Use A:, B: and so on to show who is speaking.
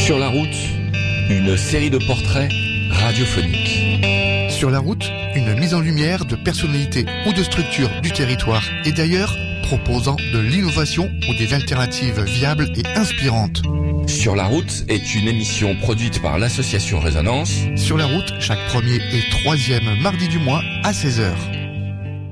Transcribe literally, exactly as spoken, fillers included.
A: Sur la route, une série de portraits radiophoniques.
B: Sur la route, une mise en lumière de personnalités ou de structures du territoire et d'ailleurs, proposant de l'innovation ou des alternatives viables et inspirantes.
A: Sur la route est une émission produite par l'association Résonance.
B: Sur la route, chaque premier et troisième mardi du mois à seize heures.